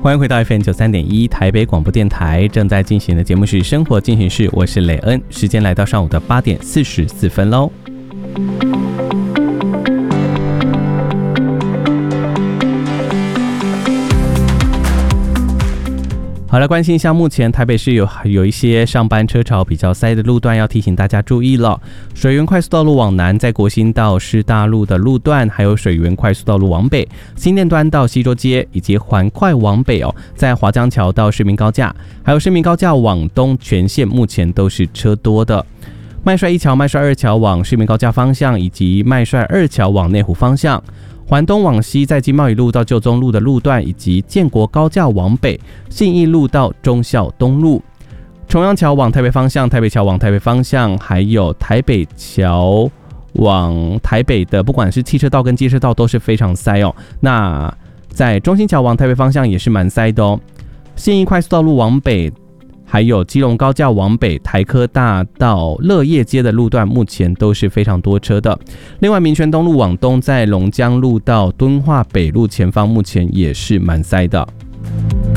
欢迎回到 FM93.1 台北广播电台，正在进行的节目是生活进行式，我是磊恩，时间来到上午的8点44分喽。好了，关心一下目前台北市有一些上班车潮比较塞的路段，要提醒大家注意了。水源快速道路往南，在国兴到师大路的路段，还有水源快速道路往北，新店端到西周街，以及环快往北在华江桥到市民高架，还有市民高架往东全线目前都是车多的。麦帅一桥、麦帅二桥往市民高架方向，以及麦帅二桥往内湖方向。环东往西，在经贸一路到旧中路的路段，以及建国高架往北，信义路到忠孝东路，重阳桥往台北方向，台北桥往台北方向，还有台北桥往台北的，不管是汽车道跟机车道都是非常塞哦。那在中兴桥往台北方向也是蛮塞的哦。信义快速道路往北，还有基隆高架往北，台科大到乐业街的路段目前都是非常多车的。另外民权东路往东，在龙江路到敦化北路前方目前也是蛮塞的。